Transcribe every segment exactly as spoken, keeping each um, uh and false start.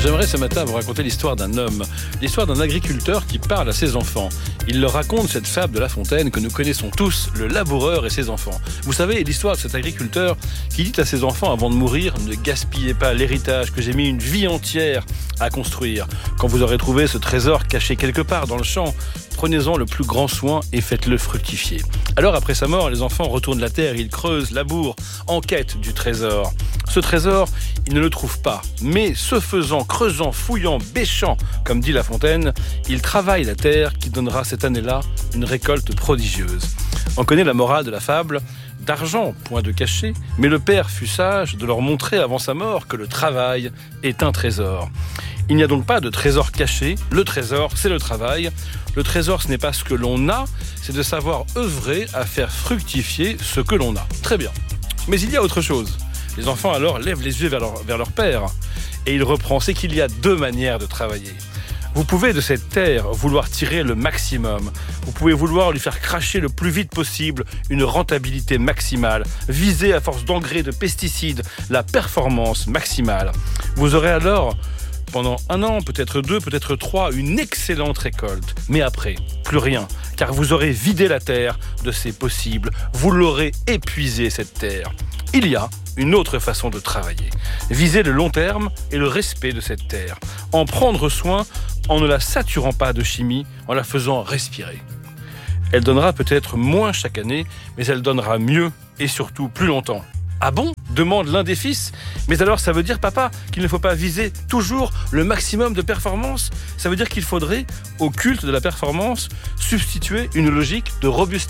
J'aimerais ce matin vous raconter l'histoire d'un homme, l'histoire d'un agriculteur qui parle à ses enfants. Il leur raconte cette fable de La Fontaine que nous connaissons tous, le laboureur et ses enfants. Vous savez, l'histoire de cet agriculteur qui dit à ses enfants avant de mourir « Ne gaspillez pas l'héritage que j'ai mis une vie entière à construire. Quand vous aurez trouvé ce trésor caché quelque part dans le champ, prenez-en le plus grand soin et faites-le fructifier. » Alors après sa mort, les enfants retournent la terre, ils creusent, labourent, en quête du trésor. Ce trésor, ils ne le trouvent pas, mais ce faisant, creusant, fouillant, bêchant, comme dit La Fontaine, ils travaillent la terre qui donnera cette année-là une récolte prodigieuse. On connaît la morale de la fable, d'argent, point de cachet, mais le père fut sage de leur montrer avant sa mort que le travail est un trésor. Il n'y a donc pas de trésor caché, le trésor c'est le travail. Le trésor ce n'est pas ce que l'on a, c'est de savoir œuvrer à faire fructifier ce que l'on a. Très bien. Mais il y a autre chose. Les enfants alors lèvent les yeux vers leur, vers leur père et il reprend, c'est qu'il y a deux manières de travailler. Vous pouvez de cette terre vouloir tirer le maximum. Vous pouvez vouloir lui faire cracher le plus vite possible une rentabilité maximale. Viser à force d'engrais, de pesticides, la performance maximale. Vous aurez alors, pendant un an, peut-être deux, peut-être trois, une excellente récolte. Mais après, plus rien, car vous aurez vidé la terre de ses possibles. Vous l'aurez épuisé, cette terre. Il y a une autre façon de travailler. Viser le long terme et le respect de cette terre. En prendre soin en ne la saturant pas de chimie, en la faisant respirer. Elle donnera peut-être moins chaque année, mais elle donnera mieux et surtout plus longtemps. Ah bon ? Demande l'un des fils. Mais alors ça veut dire, papa, qu'il ne faut pas viser toujours le maximum de performance ? Ça veut dire qu'il faudrait, au culte de la performance, substituer une logique de robustesse ?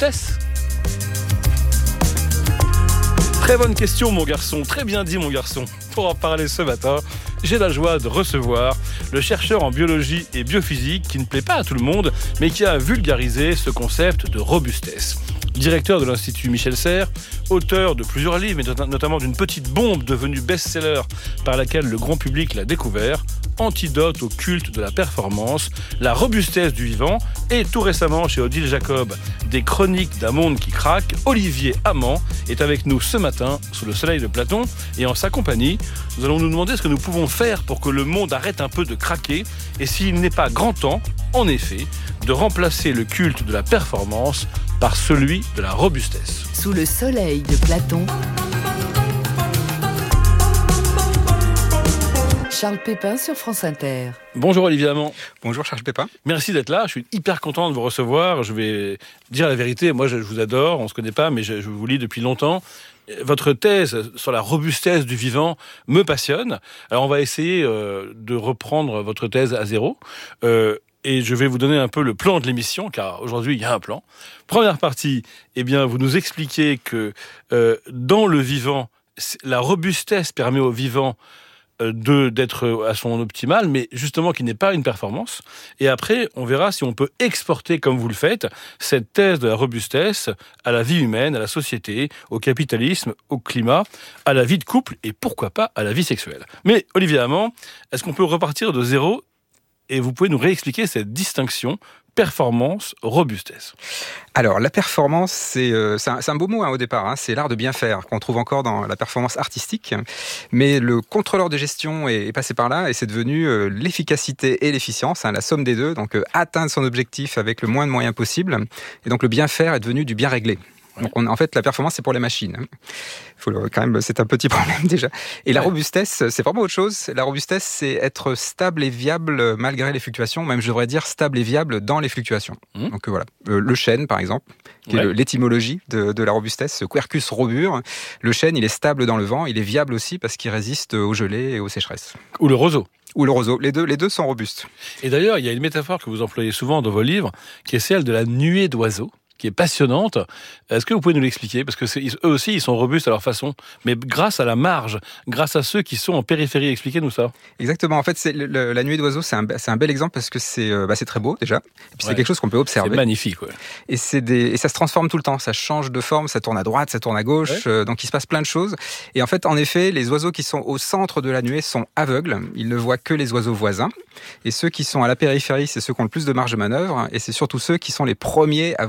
Très bonne question, mon garçon. Très bien dit, mon garçon. Pour en parler ce matin, j'ai la joie de recevoir le chercheur en biologie et biophysique qui ne plaît pas à tout le monde, mais qui a vulgarisé ce concept de robustesse. Directeur de l'Institut Michel Serres, auteur de plusieurs livres, mais notamment d'une petite bombe devenue best-seller par laquelle le grand public l'a découvert, Antidote au culte de la performance, la robustesse du vivant, et tout récemment chez Odile Jacob, des chroniques d'un monde qui craque, Olivier Amand est avec nous ce matin sous le soleil de Platon, et en sa compagnie, nous allons nous demander ce que nous pouvons faire pour que le monde arrête un peu de craquer, et s'il n'est pas grand temps, en effet, de remplacer le culte de la performance par celui de la robustesse. Sous le soleil de Platon, Charles Pépin sur France Inter. Bonjour Olivier Amand. Bonjour Charles Pépin. Merci d'être là, je suis hyper content de vous recevoir. Je vais dire la vérité, moi je vous adore, on ne se connaît pas, mais je, je vous lis depuis longtemps. Votre thèse sur la robustesse du vivant me passionne. Alors on va essayer euh, de reprendre votre thèse à zéro. Euh, Et je vais vous donner un peu le plan de l'émission, car aujourd'hui, il y a un plan. Première partie, eh bien, vous nous expliquez que euh, dans le vivant, la robustesse permet au vivant euh, de, d'être à son optimal, mais justement qui n'est pas une performance. Et après, on verra si on peut exporter, comme vous le faites, cette thèse de la robustesse à la vie humaine, à la société, au capitalisme, au climat, à la vie de couple et pourquoi pas à la vie sexuelle. Mais Olivier Amand, est-ce qu'on peut repartir de zéro ? Et vous pouvez nous réexpliquer cette distinction performance, robustesse. Alors, la performance, c'est, euh, c'est, un, c'est un beau mot hein, au départ. Hein, c'est l'art de bien faire qu'on trouve encore dans la performance artistique. Mais le contrôleur de gestion est, est passé par là et c'est devenu euh, l'efficacité et l'efficience, hein, la somme des deux. Donc, euh, atteindre son objectif avec le moins de moyens possible. Et donc, le bien faire est devenu du bien réglé. Ouais. Donc, on, en fait, la performance, c'est pour les machines. Faut le, quand même, c'est un petit problème déjà. Et la ouais. robustesse, c'est vraiment autre chose. La robustesse, c'est être stable et viable malgré les fluctuations. Même, je devrais dire stable et viable dans les fluctuations. Mmh. Donc euh, voilà, euh, le chêne, par exemple, qui ouais. est l'étymologie de, de la robustesse, ce Quercus robur. Le chêne, il est stable dans le vent. Il est viable aussi parce qu'il résiste aux gelées et aux sécheresses. Ou le roseau. Ou le roseau. Les deux, les deux sont robustes. Et d'ailleurs, il y a une métaphore que vous employez souvent dans vos livres, qui est celle de la nuée d'oiseaux, qui est passionnante. Est-ce que vous pouvez nous l'expliquer ? Parce que c'est, eux aussi, ils sont robustes à leur façon, mais grâce à la marge, grâce à ceux qui sont en périphérie. Expliquez-nous ça. Exactement. En fait, c'est le, le, la nuée d'oiseaux, c'est un, c'est un bel exemple parce que c'est, euh, bah, c'est très beau déjà. Et puis ouais. c'est quelque chose qu'on peut observer. C'est magnifique. Ouais. Et, c'est des, et ça se transforme tout le temps. Ça change de forme, ça tourne à droite, ça tourne à gauche. Ouais. Euh, donc il se passe plein de choses. Et en fait, en effet, les oiseaux qui sont au centre de la nuée sont aveugles. Ils ne voient que les oiseaux voisins. Et ceux qui sont à la périphérie, c'est ceux qui ont le plus de marge de manœuvre. Et c'est surtout ceux qui sont les premiers à voir les fluctuations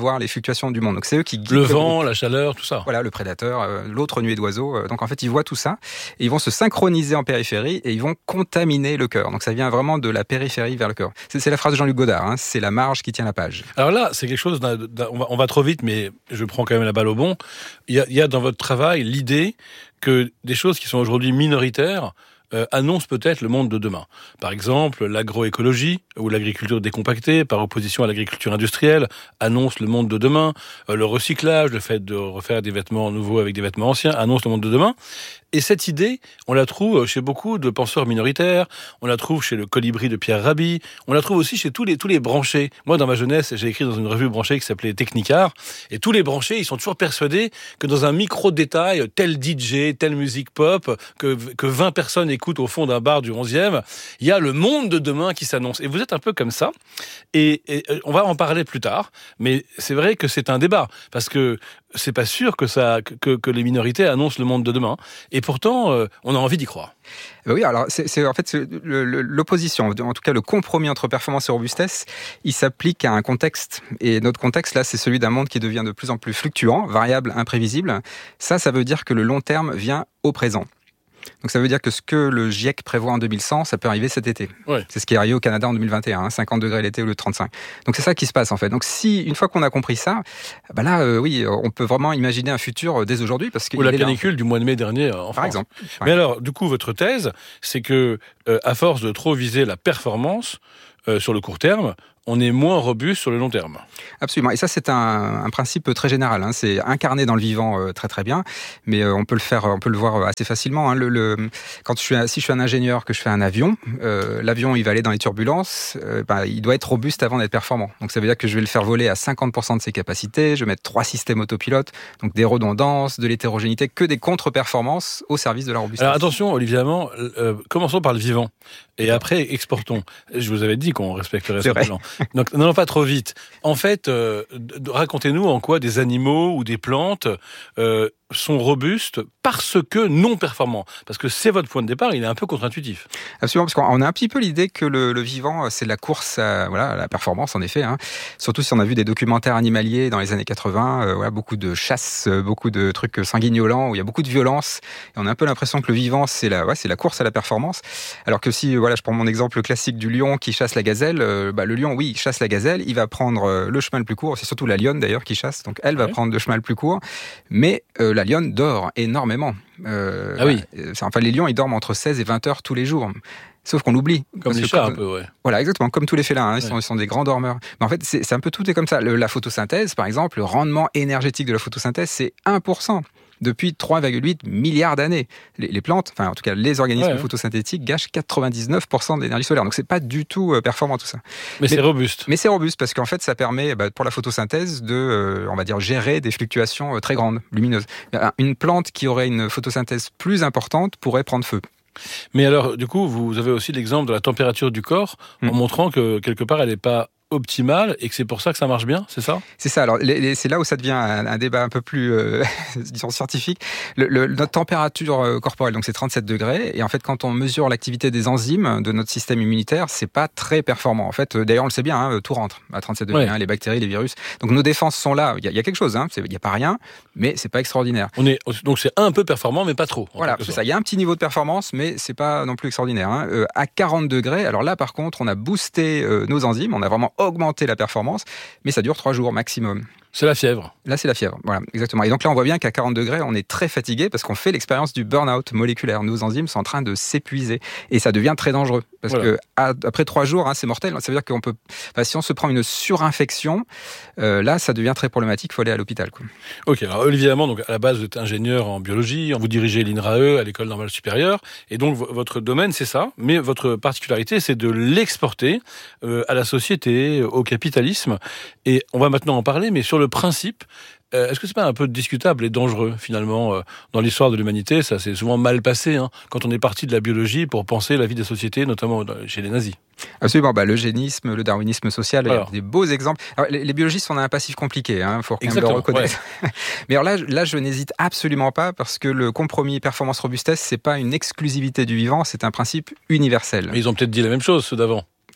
fluctuations du monde. Donc c'est eux qui guident le le vent, groupe. la chaleur, tout ça. Voilà, le prédateur, euh, l'autre nuée d'oiseaux. Euh, donc en fait, ils voient tout ça et ils vont se synchroniser en périphérie et ils vont contaminer le cœur. Donc ça vient vraiment de la périphérie vers le cœur. C'est, c'est la phrase de Jean-Luc Godard, hein, c'est la marge qui tient la page. Alors là, c'est quelque chose, d'un, d'un, on, va, on va trop vite, mais je prends quand même la balle au bon. Il y a, il y a dans votre travail l'idée que des choses qui sont aujourd'hui minoritaires euh, annoncent peut-être le monde de demain. Par exemple, l'agroécologie ou l'agriculture décompactée, par opposition à l'agriculture industrielle, annonce le monde de demain. Euh, le recyclage, le fait de refaire des vêtements nouveaux avec des vêtements anciens, annonce le monde de demain. Et cette idée, on la trouve chez beaucoup de penseurs minoritaires, on la trouve chez le Colibri de Pierre Rabhi, on la trouve aussi chez tous les, tous les branchés. Moi, dans ma jeunesse, j'ai écrit dans une revue branchée qui s'appelait Technicart, et tous les branchés, ils sont toujours persuadés que dans un micro-détail, tel D J, telle musique pop, que, que vingt personnes écoutent au fond d'un bar du onzième, il y a le monde de demain qui s'annonce. Et vous êtes un peu comme ça, et, et on va en parler plus tard, mais c'est vrai que c'est un débat, parce que c'est pas sûr que, ça, que, que les minorités annoncent le monde de demain. Et pourtant, euh, on a envie d'y croire. Ben oui, alors c'est, c'est en fait c'est le, le, l'opposition, en tout cas le compromis entre performance et robustesse, il s'applique à un contexte. Et notre contexte là, c'est celui d'un monde qui devient de plus en plus fluctuant, variable, imprévisible. Ça, ça veut dire que le long terme vient au présent. Donc ça veut dire que ce que le GIEC prévoit en deux mille cent, ça peut arriver cet été. Ouais. C'est ce qui est arrivé au Canada en deux mille vingt et un, hein, cinquante degrés l'été au lieu de trente-cinq. Donc c'est ça qui se passe en fait. Donc si, une fois qu'on a compris ça, bah là, euh, oui, on peut vraiment imaginer un futur dès aujourd'hui. Parce Ou la canicule là, du mois de mai dernier en France. Par exemple. Ouais. Mais alors, du coup, votre thèse, c'est que euh, à force de trop viser la performance euh, sur le court terme, on est moins robuste sur le long terme. Absolument. Et ça, c'est un, un principe très général. Hein. C'est incarné dans le vivant euh, très très bien, mais euh, on peut le faire, on peut le voir assez facilement. Hein. Le, le, quand je suis, si je suis un ingénieur, que je fais un avion, euh, l'avion il va aller dans les turbulences, euh, bah, il doit être robuste avant d'être performant. Donc ça veut dire que je vais le faire voler à cinquante pour cent de ses capacités. Je vais mettre trois systèmes autopilotes, donc des redondances, de l'hétérogénéité, que des contre-performances au service de la robustesse. Alors attention, Olivier Hamant, euh, commençons par le vivant et après exportons. Je vous avais dit qu'on respecterait ce plan. Donc, non, pas trop vite. En fait, euh, racontez-nous en quoi des animaux ou des plantes euh, sont robustes parce que non performants. Parce que c'est votre point de départ, il est un peu contre-intuitif. Absolument, parce qu'on a un petit peu l'idée que le, le vivant, c'est la course à, voilà, à la performance, en effet. Hein. Surtout si on a vu des documentaires animaliers dans les années quatre-vingts, euh, voilà, beaucoup de chasse, beaucoup de trucs sanguignolants, où il y a beaucoup de violence. Et on a un peu l'impression que le vivant, c'est la, ouais, c'est la course à la performance. Alors que si, voilà, je prends mon exemple classique du lion qui chasse la gazelle, euh, bah, le lion, oui, il chasse la gazelle, il va prendre le chemin le plus court. C'est surtout la lionne, d'ailleurs, qui chasse. Donc, elle va ouais. prendre le chemin le plus court. Mais euh, la lionne dort énormément. Euh, ah oui. Enfin, les lions, ils dorment entre seize et vingt heures tous les jours. Sauf qu'on l'oublie. Comme les chats, un peu, ouais. Voilà, exactement, comme tous les félins, hein, ils, ouais. sont, ils sont des grands dormeurs. Mais en fait, c'est, c'est un peu tout est comme ça. Le, la photosynthèse, par exemple, le rendement énergétique de la photosynthèse, c'est un pour cent. Depuis trois virgule huit milliards d'années. Les, les plantes, enfin en tout cas les organismes ouais, ouais. photosynthétiques gâchent quatre-vingt-dix-neuf pour cent de l'énergie solaire. Donc c'est pas du tout euh, performant tout ça. Mais, mais c'est robuste. Mais c'est robuste parce qu'en fait ça permet bah, pour la photosynthèse de, euh, on va dire, gérer des fluctuations euh, très grandes, lumineuses. Une plante qui aurait une photosynthèse plus importante pourrait prendre feu. Mais alors du coup vous avez aussi l'exemple de la température du corps mmh. en montrant que quelque part elle n'est pas optimale et que c'est pour ça que ça marche bien, c'est ça ? C'est ça. Alors, les, les, c'est là où ça devient un, un débat un peu plus, euh, disons, scientifique. Le, le, notre température corporelle, donc c'est trente-sept degrés. Et en fait, quand on mesure l'activité des enzymes de notre système immunitaire, c'est pas très performant. En fait, d'ailleurs, on le sait bien, hein, tout rentre à trente-sept degrés, ouais. hein, les bactéries, les virus. Donc, nos défenses sont là. Il y, y a quelque chose, hein. Il n'y a pas rien, mais c'est pas extraordinaire. On est, donc, c'est un peu performant, mais pas trop. Voilà, c'est ça. Il y a un petit niveau de performance, mais c'est pas non plus extraordinaire. Hein. Euh, à quarante degrés, alors là, par contre, on a boosté euh, nos enzymes. On a vraiment augmenter la performance, mais ça dure trois jours maximum. C'est la fièvre. Là, c'est la fièvre, voilà, exactement. Et donc là, on voit bien qu'à quarante degrés, on est très fatigué parce qu'on fait l'expérience du burn-out moléculaire. Nos enzymes sont en train de s'épuiser et ça devient très dangereux parce voilà. que à, après trois jours, hein, c'est mortel. Ça veut dire qu'on peut, enfin, si on se prend une surinfection, euh, là, ça devient très problématique. Il faut aller à l'hôpital, quoi. Ok. Alors Olivier Hamant, donc à la base, vous êtes ingénieur en biologie, vous dirigez l'I N R A E à l'École normale supérieure, et donc v- votre domaine, c'est ça. Mais votre particularité, c'est de l'exporter euh, à la société, au capitalisme. Et on va maintenant en parler, mais sur le principe, euh, est-ce que c'est pas un peu discutable et dangereux finalement euh, dans l'histoire de l'humanité ? Ça s'est souvent mal passé hein, quand on est parti de la biologie pour penser la vie des sociétés, notamment chez les nazis. Absolument, bah, l'eugénisme, le darwinisme social, alors. Il y a des beaux exemples. Alors, les, les biologistes, on a un passif compliqué, il hein, faut quand même le reconnaître. Ouais. Mais alors là, là, je n'hésite absolument pas parce que le compromis performance-robustesse, c'est pas une exclusivité du vivant, c'est un principe universel. Mais ils ont peut-être dit la même chose, ceux d'avant.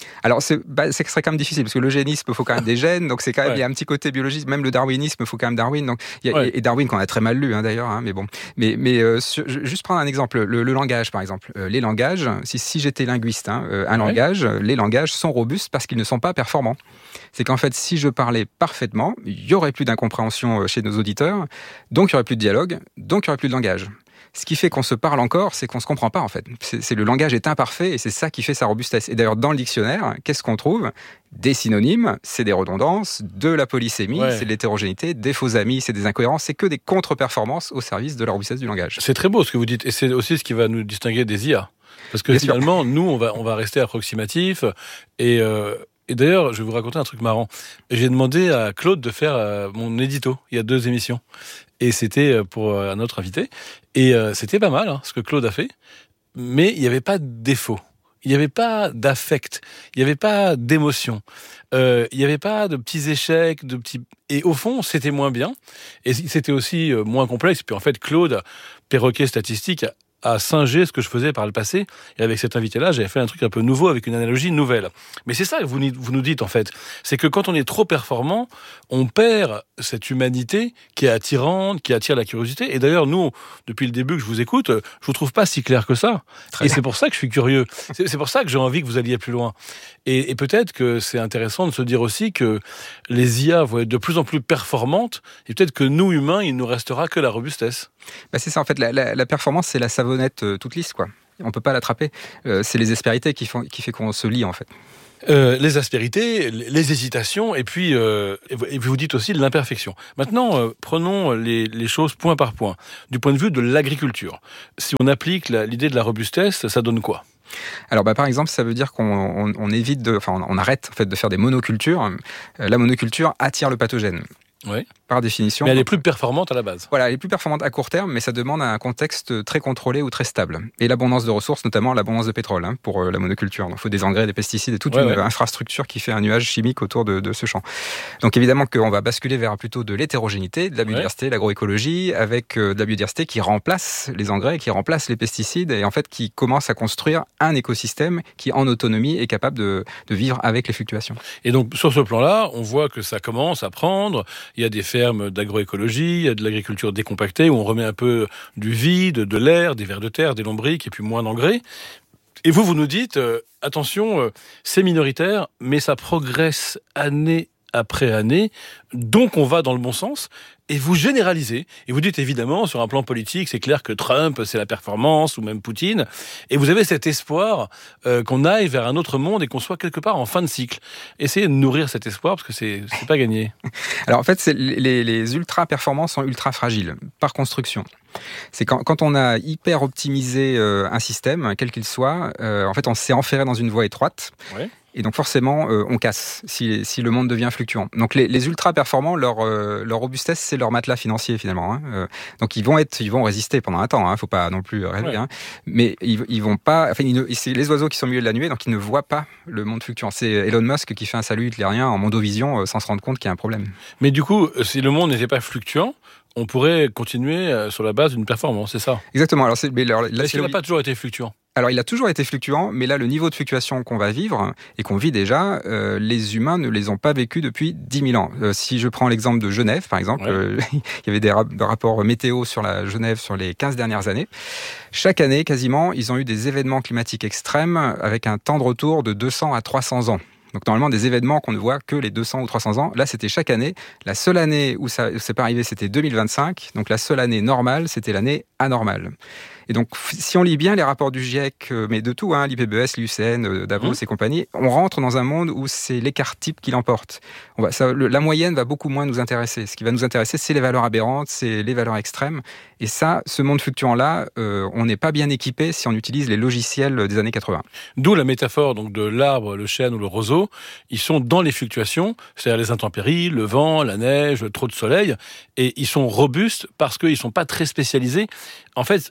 Alors, c'est, bah, c'est serait quand même difficile, parce que l'eugénisme, il faut quand même des gènes, donc c'est quand même, Ouais. il y a un petit côté biologiste, même le darwinisme, il faut quand même Darwin, donc, il y a, Ouais. et Darwin qu'on a très mal lu, hein, d'ailleurs, hein, mais bon. Mais, mais euh, sur, je- juste prendre un exemple, le, le langage, par exemple. Euh, les langages, si, si j'étais linguiste, hein, euh, un Ouais. langage, les langages sont robustes parce qu'ils ne sont pas performants. C'est qu'en fait, si je parlais parfaitement, il y aurait plus d'incompréhension euh, chez nos auditeurs, donc il y aurait plus de dialogue, donc il y aurait plus de langage. Ce qui fait qu'on se parle encore, c'est qu'on se comprend pas en fait. C'est, c'est le langage est imparfait et c'est ça qui fait sa robustesse. Et d'ailleurs dans le dictionnaire, qu'est-ce qu'on trouve ? Des synonymes, c'est des redondances, de la polysémie, Ouais. c'est de l'hétérogénéité, des faux amis, c'est des incohérences, c'est que des contre-performances au service de la robustesse du langage. C'est très beau ce que vous dites, et c'est aussi ce qui va nous distinguer des I A. Parce que Bien sûr. finalement, nous, on va, on va rester approximatif. Et, euh, et d'ailleurs, je vais vous raconter un truc marrant. J'ai demandé à Claude de faire euh, mon édito, il y a deux émissions. Et c'était euh, pour euh, un autre invité. Et euh, c'était pas mal, hein, ce que Claude a fait. Mais il n'y avait pas de défaut. Il n'y avait pas d'affect. Il n'y avait pas d'émotion. Euh, il n'y avait pas de petits échecs, de petits... Et au fond, c'était moins bien. Et c'était aussi euh, moins complexe. Puis en fait, Claude, perroquet statistique, a à singer ce que je faisais par le passé. Et avec cet invité-là, j'avais fait un truc un peu nouveau avec une analogie nouvelle. Mais c'est ça que vous, vous nous dites, en fait. C'est que quand on est trop performant, on perd cette humanité qui est attirante, qui attire la curiosité. Et d'ailleurs, nous, depuis le début que je vous écoute, je vous trouve pas si clair que ça. Très et bien. c'est pour ça que je suis curieux. C'est, c'est pour ça que j'ai envie que vous alliez plus loin. Et, et peut-être que c'est intéressant de se dire aussi que les I A vont être de plus en plus performantes. Et peut-être que nous, humains, il nous restera que la robustesse. Bah c'est ça en fait, la, la, la performance c'est la savonnette euh, toute lisse quoi. On peut pas l'attraper. Euh, c'est les aspérités qui font, qui fait qu'on se lie en fait. Euh, les aspérités, les hésitations, et puis, euh, et vous dites aussi de l'imperfection. Maintenant, euh, prenons les, les choses point par point. Du point de vue de l'agriculture, si on applique la, l'idée de la robustesse, ça donne quoi ? Alors, bah, par exemple, ça veut dire qu'on on, on évite de, enfin, on arrête en fait de faire des monocultures. Euh, la monoculture attire le pathogène. Ouais. Par définition. Mais elle est plus performante à la base. Voilà, elle est plus performante à court terme, mais ça demande un contexte très contrôlé ou très stable. Et l'abondance de ressources, notamment l'abondance de pétrole hein, pour euh, la monoculture. Donc, il faut des engrais, des pesticides et toute ouais, une ouais. infrastructure qui fait un nuage chimique autour de, de ce champ. Donc, évidemment qu'on va basculer vers plutôt de l'hétérogénéité, de la biodiversité, ouais. l'agroécologie, avec euh, de la biodiversité qui remplace les engrais, qui remplace les pesticides et en fait qui commence à construire un écosystème qui, en autonomie, est capable de, de vivre avec les fluctuations. Et donc, sur ce plan-là, on voit que ça commence à prendre. Il y a des fermes d'agroécologie, il y a de l'agriculture décompactée, où on remet un peu du vide, de l'air, des vers de terre, des lombriques, et puis moins d'engrais. Et vous, vous nous dites, euh, attention, euh, c'est minoritaire, mais ça progresse année après année, donc on va dans le bon sens. Et vous généralisez, et vous dites évidemment, sur un plan politique, c'est clair que Trump, c'est la performance, ou même Poutine, et vous avez cet espoir euh, qu'on aille vers un autre monde et qu'on soit quelque part en fin de cycle. Essayez de nourrir cet espoir, parce que c'est, c'est pas gagné. Alors en fait, c'est les, les ultra-performants sont ultra-fragiles, par construction. C'est quand, quand on a hyper optimisé euh, un système, quel qu'il soit, euh, en fait on s'est enferré dans une voie étroite. Ouais. Et donc forcément, euh, on casse si, si le monde devient fluctuant. Donc les, les ultra-performants, leur, euh, leur robustesse, c'est leur matelas financier finalement. Hein. Euh, donc ils vont être, ils vont résister pendant un temps. Hein. Faut pas non plus rêver. Ouais. Hein. Mais ils, ils vont pas. Enfin, ils ne, c'est les oiseaux qui sont au milieu de la nuée, donc ils ne voient pas le monde fluctuant. C'est Elon Musk qui fait un salut hitlérien en mondovision euh, sans se rendre compte qu'il y a un problème. Mais du coup, si le monde n'était pas fluctuant, on pourrait continuer sur la base d'une performance, c'est ça ? Exactement. Alors c'est, mais là, là, Est-ce qu'il n'a pas toujours été fluctuant ? Alors, il a toujours été fluctuant, mais là, le niveau de fluctuation qu'on va vivre et qu'on vit déjà, euh, les humains ne les ont pas vécus depuis dix mille ans. Euh, si je prends l'exemple de Genève, par exemple, ouais. euh, il y avait des, ra- des rapports météo sur la Genève sur les quinze dernières années. Chaque année, quasiment, ils ont eu des événements climatiques extrêmes avec un temps de retour de deux cents à trois cents ans. Donc normalement des événements qu'on ne voit que les deux cents ou trois cents ans. Là, c'était chaque année. La seule année où ça c'est pas arrivé, c'était deux mille vingt-cinq. Donc la seule année normale, c'était l'année anormale. Et donc, si on lit bien les rapports du GIEC, mais de tout, hein, l'I P B E S, l'I U C N, Davos mmh. et compagnie, on rentre dans un monde où c'est l'écart type qui l'emporte. On va, ça, le, la moyenne va beaucoup moins nous intéresser. Ce qui va nous intéresser, c'est les valeurs aberrantes, c'est les valeurs extrêmes. Et ça, ce monde fluctuant-là, euh, on n'est pas bien équipé si on utilise les logiciels des années quatre-vingts. D'où la métaphore donc de l'arbre, le chêne ou le roseau. Ils sont dans les fluctuations, c'est-à-dire les intempéries, le vent, la neige, trop de soleil, et ils sont robustes parce qu'ils ne sont pas très spécialisés. En fait, pour qu'on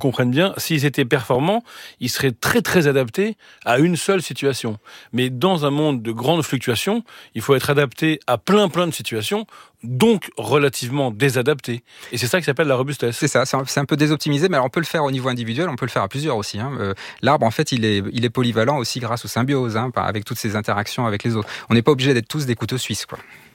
comprenne bien, s'ils étaient performants, ils seraient très très adaptés à une seule situation. Mais dans un monde de grandes fluctuations, il faut être adapté à plein plein de situations, donc relativement désadapté. Et c'est ça qui s'appelle la robustesse. C'est ça, c'est un, c'est un peu désoptimisé, mais alors on peut le faire au niveau individuel, on peut le faire à plusieurs aussi. Hein. Euh, l'arbre, en fait, il est, il est polyvalent aussi grâce aux symbioses, hein, avec toutes ces interactions avec les autres. On n'est pas obligé d'être tous des couteaux suisses, quoi.